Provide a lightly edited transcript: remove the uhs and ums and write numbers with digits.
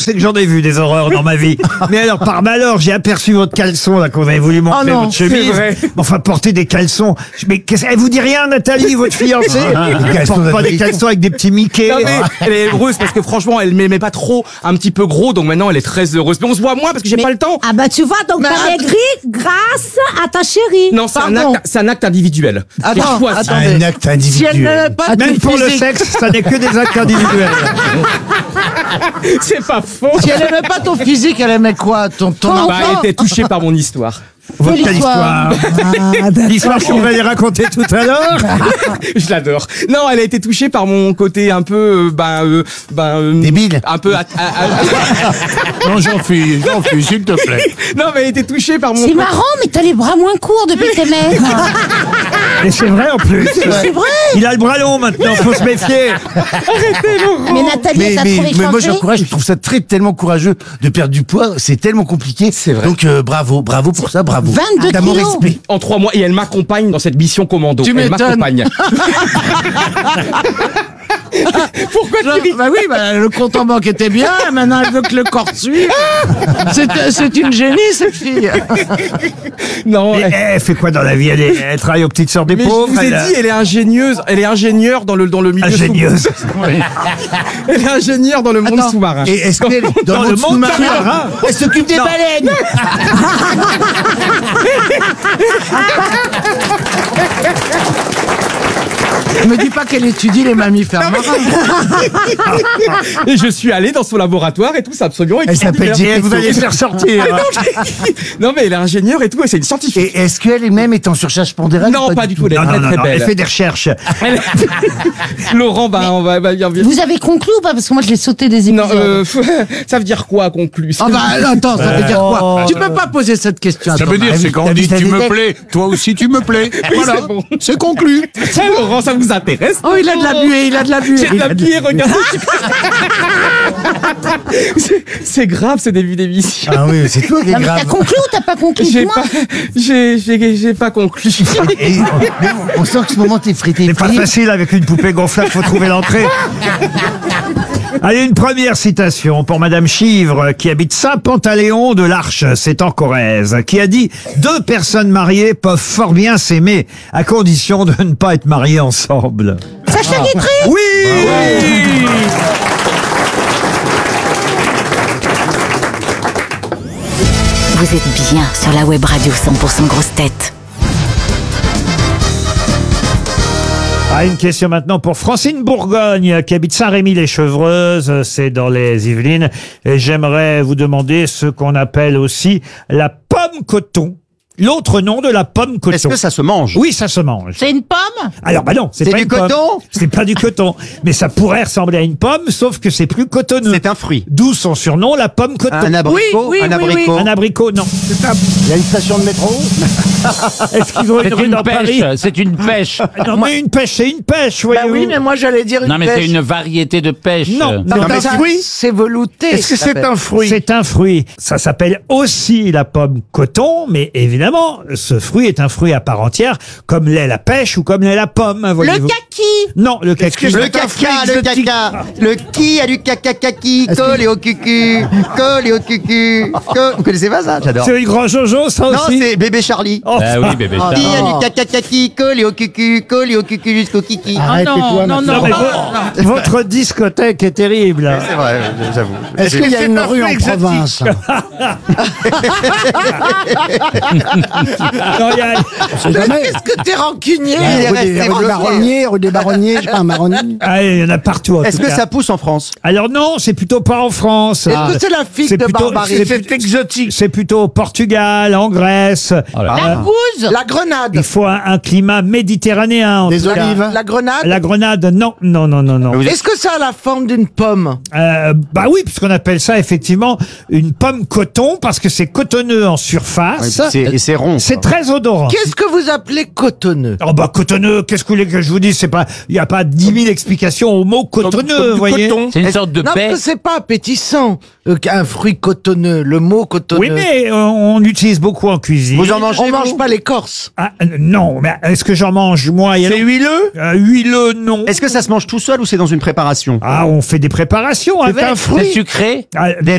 c'est que j'en ai vu des horreurs dans ma vie. Mais alors, par malheur, j'ai aperçu votre caleçon, là, qu'on avait voulu montrer votre chemise. Enfin, porter des caleçons. Mais elle vous dit rien, Nathalie, votre fiancée? Elle porte pas des caleçons avec des petits Mickey. Non, mais elle est heureuse parce que franchement, elle m'aimait pas trop, un petit peu gros, donc maintenant elle est très heureuse. Mais on se voit moins parce que j'ai pas le temps. Ah bah tu vois, donc t'as maigri grâce à ta chérie. Non, c'est un acte individuel. Attendez. Un acte individuel. Si elle n'aimait pas Même ton pour le physique, sexe, ça n'est que des actes individuels. C'est pas faux. si elle aimait pas ton physique, elle aimait quoi? Ton enfant? Bah, elle était touchée par mon histoire. Votre Quelle histoire. L'histoire qu'on va les raconter tout à l'heure. Je l'adore. Non, elle a été touchée par mon côté un peu, Débile. un peu. Non, j'en fuis, s'il te plaît. Non, mais elle a été touchée par mon. C'est marrant, mais t'as les bras moins courts depuis que t'es maigre. Et c'est vrai en plus. C'est vrai. Il a le bras long maintenant, faut se méfier. Mais Nathalie, t'as trouvé Mais moi changer. j'encourage, je trouve ça tellement courageux de perdre du poids, c'est tellement compliqué. C'est vrai. Donc bravo pour ça, bravo. 22 T'as mon kilos. respect. En 3 mois, et elle m'accompagne dans cette mission commando. Tu Elle m'étonnes. m'accompagne. Pourquoi tu ris? Bah oui, bah, le compte en banque était bien, maintenant elle veut que le corps suive. C'est une génie, cette fille. Non, Et elle fait quoi dans la vie? Elle travaille aux petites sœurs des mais pauvres. je vous ai dit, elle est ingénieuse. Elle est ingénieure dans le milieu Ingénieuse. Elle est ingénieure dans le monde sous-marin. Et est-ce qu'elle Dans le monde sous-marin. elle s'occupe des baleines? Ne me dis pas qu'elle étudie les mammifères marins. Et je suis allé dans son laboratoire et tout, c'est absolument Elle s'appelle extraordinaire. Et vous allez faire sortir. Non, mais elle est ingénieure et tout, et c'est une scientifique. Et est-ce qu'elle-même est en surcharge pondérale? Non, pas du tout, elle est Non, très non, très non, belle. elle fait des recherches. Laurent, on va bien. Vous avez conclu ou pas? Parce que moi, je l'ai sauté des Non, épisodes. ça veut dire quoi, conclu? Ah bah attends, ça veut dire quoi? Tu peux pas poser cette question. Ça veut dire, c'est quand on dit tu me plais, toi aussi tu me plais. Voilà, c'est bon. c'est conclu. Ça, Laurent, ça vous intéresse? Oh, il a de la buée, il a de la buée. J'ai de la bière, regardez. C'est grave ce début d'émission. Ah oui, c'est toi qui est Non, mais t'as grave. conclu ou t'as pas conclu? J'ai Dis-moi. pas, j'ai pas conclu. Et on sent que ce moment t'es frité. C'est pas facile avec une poupée gonflable, faut trouver l'entrée. Allez, une première citation pour Madame Chivre, qui habite Saint-Pantaléon de l'Arche, c'est en Corrèze, qui a dit « Deux personnes mariées peuvent fort bien s'aimer, à condition de ne pas être mariées ensemble. Sacha Guitry » Oui, Vous êtes bien sur la web radio 100% grosse tête. Ah, une question maintenant pour Francine Bourgogne, qui habite Saint-Rémy-les-Chevreuses, c'est dans les Yvelines. Et j'aimerais vous demander ce qu'on appelle aussi la pomme coton. L'autre nom de la pomme coton. Est-ce que ça se mange? Oui, ça se mange. C'est une pomme? Alors, bah non, c'est pas du une pomme. coton? C'est pas du coton. Mais ça pourrait ressembler à une pomme, sauf que c'est plus cotonneux. C'est un fruit. D'où son surnom, la pomme coton. Un abricot? Oui, un oui, abricot? Un abricot, non. Il y a une station de métro? Est-ce qu'ils ont une rue dans Paris? C'est une pêche. Non, mais une pêche, c'est une pêche, Bah voyez-vous. oui, mais moi j'allais dire une Non, mais c'est pêche. une variété de pêche. Non, Non, non, mais mais ça, c'est velouté. Est-ce que ça c'est s'appelle. un fruit? c'est un fruit. Ça s'appelle aussi la pomme coton, mais évidemment, ce fruit est un fruit à part entière, comme l'est la pêche ou comme l'est la pomme, Le voyez-vous. kaki. Non, le kaki. Le caca, le caca. Le qui a du caca kaki, collé au cucu, collé au cucu. Vous connaissez pas ça? J'adore. C'est le grand Jojo, ça Non, aussi. c'est bébé Charlie. Oh, Ah oui, bébé. Qui a du caca kaki, collé au cucu jusqu'au kiki. Arrêtez-toi non, maintenant. non, mais votre discothèque est terrible. C'est vrai, j'avoue. Est-ce qu'il y a une rue en province? Non, il y a- Qu'est-ce que t'es rancunier? Il est resté bloqué. Rue des Baronniers, je sais pas, un marronnier. Ah, il y en a partout. En Est-ce tout que cas. ça pousse en France? Alors non, c'est plutôt pas en France. Est-ce que c'est la figue de Barbarie? C'est exotique. C'est plutôt au Portugal, en Grèce. La gouze. La grenade. Il faut un climat méditerranéen. En Des tout cas. olives. La grenade. La grenade, non, non, non, non, non. Est-ce que ça a la forme d'une pomme? Bah oui, puisqu'on appelle ça effectivement une pomme coton parce que c'est cotonneux en surface. Et c'est rond. C'est très odorant. Qu'est-ce que vous appelez cotonneux? Oh bah cotonneux, qu'est-ce que vous voulez que je vous dise? C'est pas, il n'y a pas 10 000 explications au mot cotonneux, vous voyez. C'est une sorte de Non, paix. parce que c'est pas appétissant qu'un fruit cotonneux, le mot cotonneux. Oui, mais on l'utilise beaucoup en cuisine. Vous en mangez? On mange pas l'écorce. Ah, non, mais est-ce que j'en mange moi? C'est huileux? Huileux, non. Est-ce que ça se mange tout seul ou c'est dans une préparation? Ah, on fait des préparations avec. C'est sucré. Ah,